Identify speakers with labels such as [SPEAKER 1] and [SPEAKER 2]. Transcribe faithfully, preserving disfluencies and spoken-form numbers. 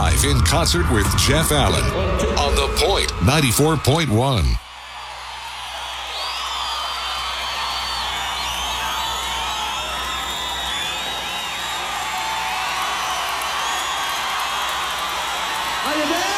[SPEAKER 1] live in concert with Jeff Allen on The Point ninety-four point one.
[SPEAKER 2] Are you there?